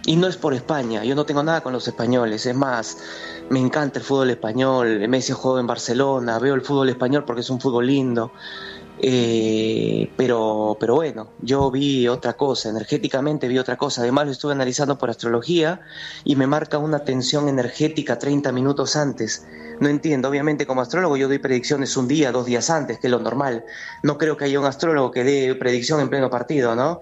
Y no es por España, yo no tengo nada con los españoles, es más, me encanta el fútbol español, Messi jugó en Barcelona, veo el fútbol español porque es un fútbol lindo, pero bueno, yo vi otra cosa, energéticamente vi otra cosa, además lo estuve analizando por astrología y me marca una tensión energética 30 minutos antes. No entiendo, obviamente como astrólogo yo doy predicciones un día, 2 días antes, que es lo normal. No creo que haya un astrólogo que dé predicción en pleno partido, ¿no?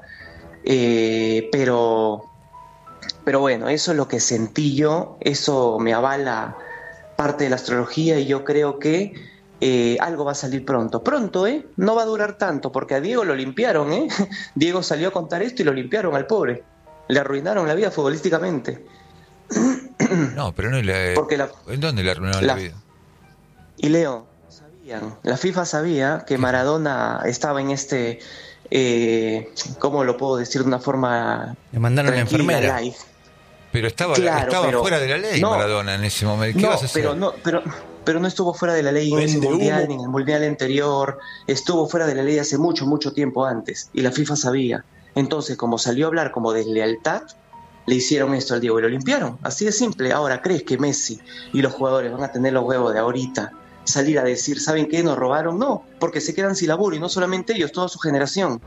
Pero bueno, eso es lo que sentí yo, eso me avala parte de la astrología y yo creo que algo va a salir pronto. Pronto, ¿eh? No va a durar tanto, porque a Diego lo limpiaron, ¿eh? Diego salió a contar esto y lo limpiaron al pobre. Le arruinaron la vida futbolísticamente. No, pero no Porque ¿en dónde le arruinaron la vida? Y Leo, sabían, la FIFA sabía que Maradona estaba en ¿cómo lo puedo decir de una forma? Le mandaron una enfermera. Live. Pero estaba fuera de la ley Maradona en ese momento. ¿Qué vas a hacer? Pero no estuvo fuera de la ley en ese mundial, ni en el mundial anterior. Estuvo fuera de la ley hace mucho, mucho tiempo antes. Y la FIFA sabía. Entonces, como salió a hablar como deslealtad, le hicieron esto al Diego y lo limpiaron. Así de simple. Ahora, ¿crees que Messi y los jugadores van a tener los huevos de ahorita salir a decir, ¿saben qué? ¿Nos robaron? No, porque se quedan sin laburo. Y no solamente ellos, toda su generación.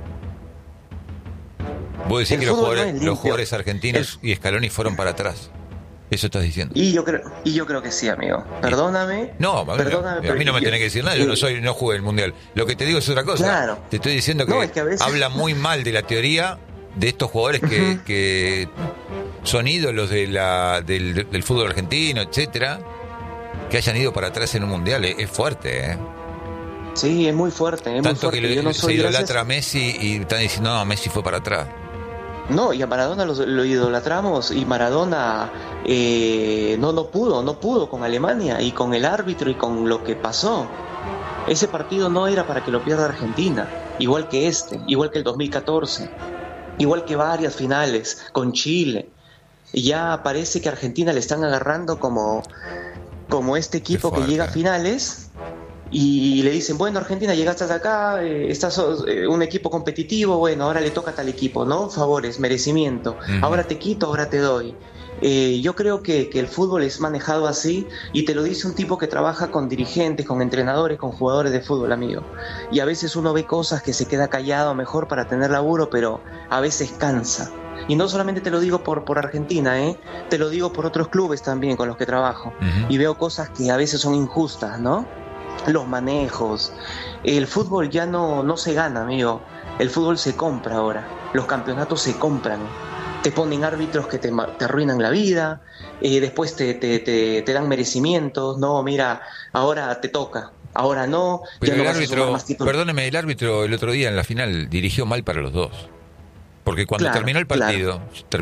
Vos decís que los jugadores argentinos y Scaloni fueron para atrás. Eso estás diciendo. Y yo creo que sí, amigo. Perdóname. No, a mí no me tenés que decir nada. Yo no jugué el mundial. Lo que te digo es otra cosa. Claro. Te estoy diciendo que, es que a veces habla muy mal de la teoría de estos jugadores que son ídolos del fútbol argentino, etcétera, que hayan ido para atrás en un mundial. Es fuerte, ¿eh? Sí, es muy fuerte. Tanto muy fuerte. que se idolatra a Messi y están diciendo, no, Messi fue para atrás. No, y a Maradona lo idolatramos y Maradona no pudo con Alemania y con el árbitro y con lo que pasó. Ese partido no era para que lo pierda Argentina, igual que igual que el 2014, igual que varias finales con Chile. Y ya parece que a Argentina le están agarrando como este equipo que llega a finales y le dicen, bueno, Argentina, llegaste hasta acá, estás un equipo competitivo, bueno, ahora le toca a tal equipo, ¿no? Favores, merecimiento, ahora te quito, ahora te doy. Yo creo que el fútbol es manejado así y te lo dice un tipo que trabaja con dirigentes, con entrenadores, con jugadores de fútbol, amigo. Y a veces uno ve cosas que se queda callado mejor para tener laburo, pero a veces cansa. Y no solamente te lo digo por Argentina, te lo digo por otros clubes también con los que trabajo. Y veo cosas que a veces son injustas, ¿no? Los manejos. El fútbol ya no se gana, amigo. El fútbol se compra ahora. Los campeonatos se compran. Te ponen árbitros que te arruinan la vida. Después te dan merecimientos. No, mira, ahora te toca. Ahora no. Pero ya el no árbitro, perdóneme, el árbitro el otro día en la final dirigió mal para los dos. Porque cuando terminó el partido,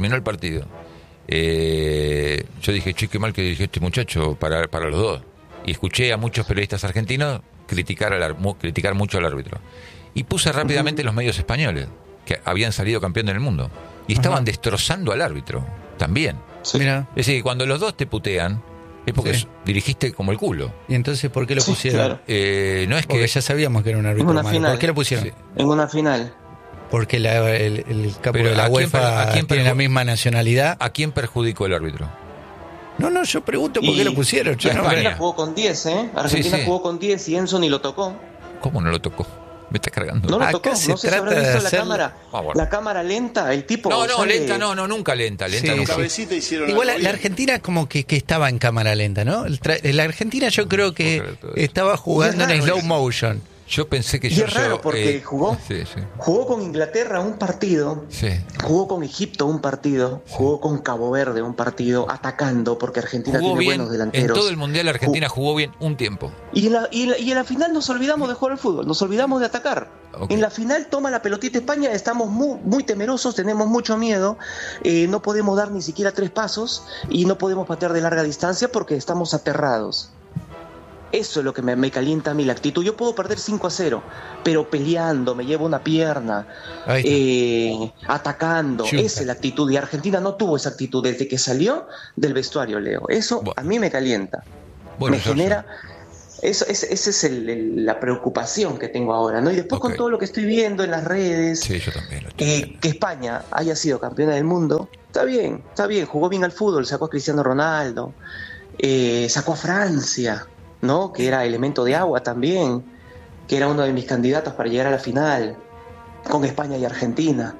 yo dije, che, qué mal que dirigió este muchacho para los dos. Y escuché a muchos periodistas argentinos criticar mucho al árbitro. Y puse rápidamente los medios españoles, que habían salido campeón del mundo. Y estaban destrozando al árbitro también. Sí. Mira. Es decir, cuando los dos te putean, es porque dirigiste como el culo. ¿Y entonces por qué lo pusieron? Claro. No es porque ya sabíamos que era un árbitro malo. Final, ¿Por qué lo pusieron? Sí. En una final. Porque el capo de la UEFA tiene la misma nacionalidad. ¿A quién perjudicó el árbitro? No, yo pregunto por qué lo pusieron. Argentina jugó con 10, Argentina jugó con 10 y Enzo ni lo tocó. ¿Cómo no lo tocó? Me está cargando. No lo tocó, Acá no sé si habrá visto la cámara. La cámara lenta, el tipo. Lenta, nunca lenta. Nunca. Cabecita hicieron. Igual la Argentina como que estaba en cámara lenta, ¿no? La Argentina yo creo que estaba jugando en slow motion. Yo pensé que y es raro porque jugó con Inglaterra un partido, sí, jugó con Egipto un partido, jugó con Cabo Verde un partido, atacando porque Argentina jugó tiene bien, buenos delanteros. En todo el Mundial Argentina jugó bien un tiempo. Y en la final nos olvidamos de jugar al fútbol, nos olvidamos de atacar. Okay. En la final toma la pelotita España, estamos muy temerosos, tenemos mucho miedo, no podemos dar ni siquiera 3 pasos y no podemos patear de larga distancia porque estamos aterrados. Eso es lo que me calienta a mí la actitud. Yo puedo perder 5-0, pero peleando, me llevo una pierna, atacando. Esa es la actitud. Y Argentina no tuvo esa actitud desde que salió del vestuario, Leo. Eso a mí me calienta. Me genera... Esa es la preocupación que tengo ahora, ¿no? Y después con todo lo que estoy viendo en las redes, sí, yo también que España haya sido campeona del mundo, está bien, jugó bien al fútbol, sacó a Cristiano Ronaldo, sacó a Francia, ¿no? Que era elemento de agua también, que era uno de mis candidatos para llegar a la final, con España y Argentina.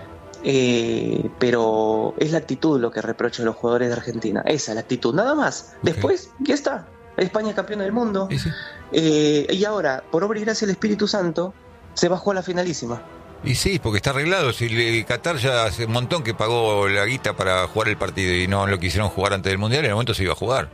Pero es la actitud lo que reprocho a los jugadores de Argentina, esa, la actitud, nada más. Okay. Después, ya está, España es campeona del mundo. Sí. Y ahora, por obra y gracia del Espíritu Santo, se bajó a la finalísima. Y sí, porque está arreglado. Si Qatar ya hace un montón que pagó la guita para jugar el partido y no lo quisieron jugar antes del Mundial, en el momento se iba a jugar.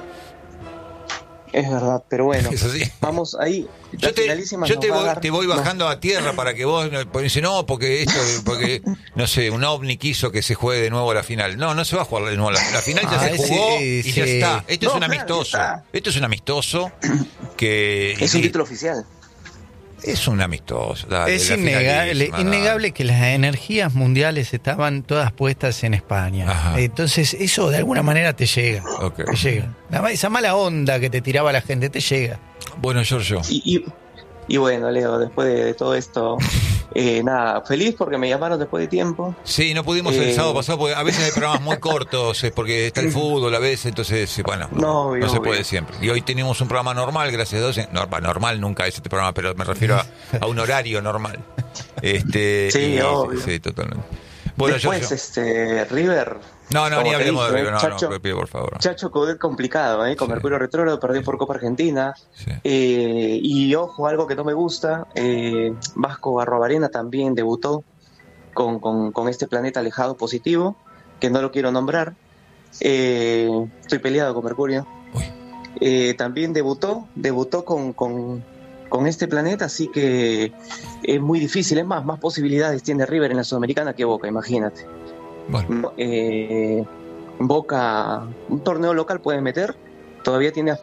Es verdad, pero bueno, es así. Vamos ahí. Yo te voy bajando a tierra para que vos dices, no, porque no sé, un ovni quiso que se juegue de nuevo la final. No se va a jugar de nuevo la final, ya se jugó y ya está. Esto es un amistoso. Esto es un amistoso que... Es un título oficial. Es un amistoso. Es innegable que las energías mundiales estaban todas puestas en España. Ajá. Entonces eso de alguna manera te llega. Okay. Te llega. Esa mala onda que te tiraba la gente te llega. Bueno, Giorgio. Y bueno, Leo, después de todo esto, nada, feliz porque me llamaron después de tiempo. Sí, no pudimos el sábado pasado porque a veces hay programas muy cortos, porque está el fútbol a veces, entonces, bueno, no se puede siempre. Y hoy tenemos un programa normal, gracias a Dios. Normal nunca es este programa, pero me refiero a un horario normal. Sí, obvio. Sí, totalmente. Bueno, después, River... No, ni hablemos de River, no, pido por favor. Chacho Coudet complicado, con sí. Mercurio retrógrado, perdió por Copa Argentina. Sí. Y ojo, algo que no me gusta, Vasco Arrobarena también debutó con este planeta alejado positivo, que no lo quiero nombrar. Estoy peleado con Mercurio. También debutó con este planeta, así que es muy difícil. Es más posibilidades tiene River en la Sudamericana que Boca, imagínate. Bueno. Boca, un torneo local puede meter, todavía tiene